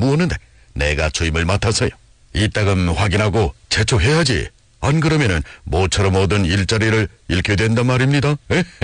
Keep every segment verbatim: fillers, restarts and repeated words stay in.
무었는데 내가 주임을 맡아서요. 이따금 확인하고 제초해야지. 안 그러면은 모처럼 얻은 일자리를 잃게 된단 말입니다.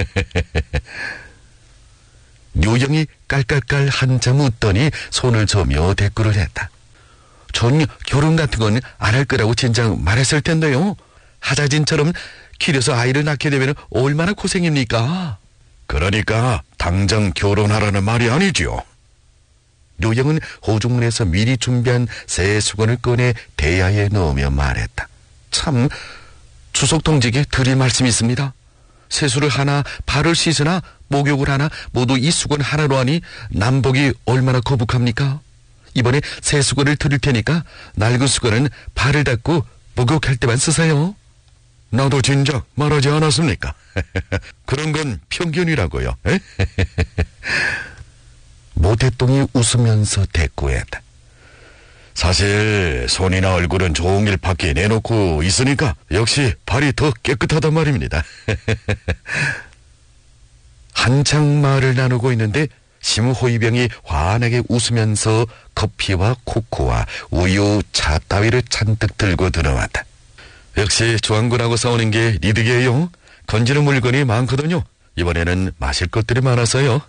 류영이 깔깔깔 한참 웃더니 손을 저며 대꾸를 했다. 전 결혼 같은 건 안 할 거라고 진작 말했을 텐데요. 하자진처럼 길에서 아이를 낳게 되면 얼마나 고생입니까? 그러니까 당장 결혼하라는 말이 아니지요. 류영은 호중문에서 미리 준비한 새 수건을 꺼내 대야에 넣으며 말했다. 참, 주석동지에게 드릴 말씀이 있습니다. 세수를 하나, 발을 씻으나, 목욕을 하나 모두 이 수건 하나로 하니 남복이 얼마나 거북합니까? 이번에 새 수건을 드릴 테니까 낡은 수건은 발을 닦고 목욕할 때만 쓰세요. 나도 진작 말하지 않았습니까? 그런 건 편견이라고요. 모태똥이 웃으면서 대꾸했다. 사실 손이나 얼굴은 종일 밖에 내놓고 있으니까 역시 발이 더 깨끗하단 말입니다. 한창 말을 나누고 있는데 심호이병이 환하게 웃으면서 커피와 코코아, 우유, 차 따위를 잔뜩 들고 들어왔다. 역시 조항군하고 싸우는 게 니득이에요. 건지는 물건이 많거든요. 이번에는 마실 것들이 많아서요.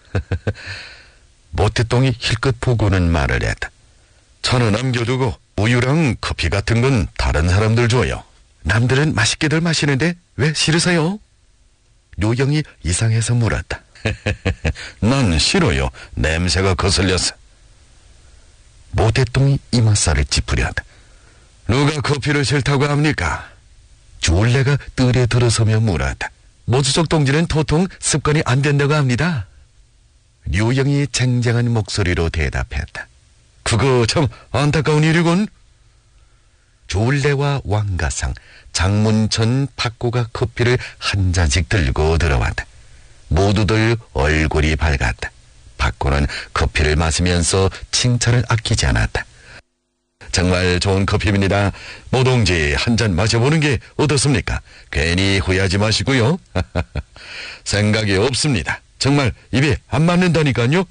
모태똥이 힐끗 보고는 말을 했다. 차는 남겨두고 우유랑 커피 같은 건 다른 사람들 줘요. 남들은 맛있게들 마시는데 왜 싫으세요? 류영이 이상해서 물었다. 난 싫어요. 냄새가 거슬려서. 모태똥이 이마살을 찌푸렸다. 누가 커피를 싫다고 합니까? 졸래가 뜰에 들어서며 물었다. 모주석 동지는 도통 습관이 안 된다고 합니다. 류영이 쟁쟁한 목소리로 대답했다. 그거 참 안타까운 일이군. 졸래와 왕가상, 장문천, 박고가 커피를 한 잔씩 들고 들어왔다. 모두들 얼굴이 밝았다. 박고는 커피를 마시면서 칭찬을 아끼지 않았다. 정말 좋은 커피입니다. 모동지 한 잔 마셔보는 게 어떻습니까? 괜히 후회하지 마시고요. 생각이 없습니다. 정말 입에 안 맞는다니까요.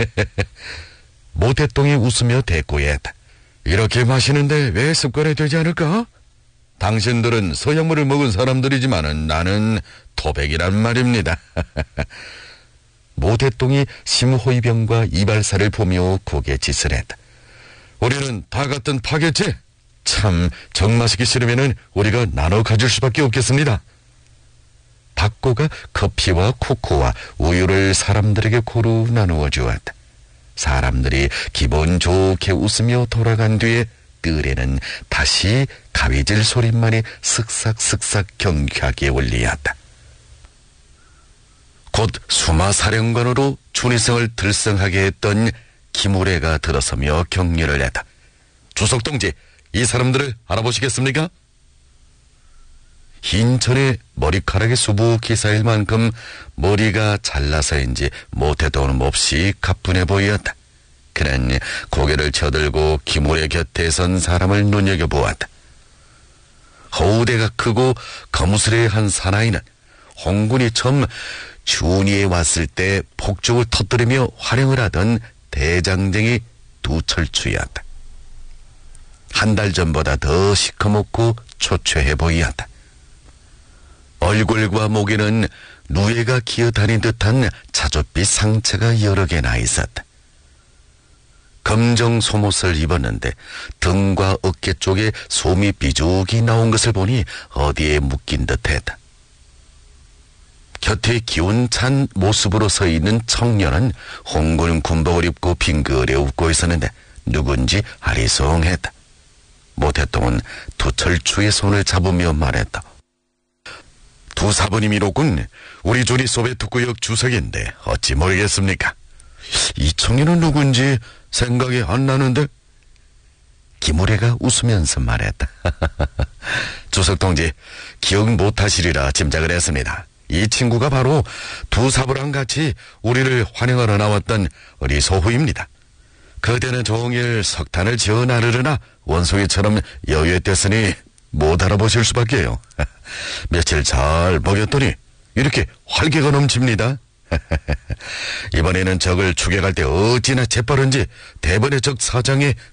모태똥이 웃으며 대꾸했다. 이렇게 마시는데 왜 습관이 되지 않을까? 당신들은 서약물을 먹은 사람들이지만은 나는 토백이란 말입니다. 모태똥이 심호이병과 이발사를 보며 고개 짓을했다. 우리는 다 같은 파겠지? 참, 정 마시기 싫으면은 우리가 나눠 가질 수밖에 없겠습니다. 박고가 커피와 코코와 우유를 사람들에게 고루 나누어 주었다. 사람들이 기분 좋게 웃으며 돌아간 뒤에 뜰에는 다시 가위질 소리만이 슥싹슥싹 경쾌하게 울리었다. 곧 수마사령관으로 준의성을 들썩하게 했던 김우래가 들어서며 격려를 했다. 주석동지, 이 사람들을 알아보시겠습니까? 흰천의 머리카락이 수북히 쌓일 만큼 머리가 잘나서인지 모태똥은 몹시 가뿐해 보였다. 그는 고개를 쳐들고 김우래 곁에 선 사람을 눈여겨보았다. 허우대가 크고 거무스레한 사나이는 홍군이 처음 준위에 왔을 때 폭죽을 터뜨리며 활용을 하던 대장쟁이 두철추였다. 한 달 전보다 더 시커멓고 초췌해 보였다. 얼굴과 목에는 누에가 기어다닌 듯한 자줏빛 상처가 여러 개나 있었다. 검정 속옷을 입었는데 등과 어깨 쪽에 솜이 삐죽이 나온 것을 보니 어디에 묶인 듯했다. 곁에 기운찬 모습으로 서 있는 청년은 홍군 군복을 입고 빙그레 웃고 있었는데 누군지 아리송했다. 모태똥은 두철추의 손을 잡으며 말했다. 두 사부님이로군. 우리 조리 소베트구역 주석인데 어찌 모르겠습니까? 이 청년은 누군지 생각이 안 나는데. 김우래가 웃으면서 말했다. 주석동지, 기억 못하시리라 짐작을 했습니다. 이 친구가 바로 두 사부랑 같이 우리를 환영하러 나왔던 우리 소후입니다. 그대는 종일 석탄을 지어 나르르나 원숭이처럼 여유했댔으니 못 알아보실 수밖에요. 며칠 잘 먹였더니 이렇게 활기가 넘칩니다. 이번에는 적을 추격할 때 어찌나 재빠른지 대번에 적 사장의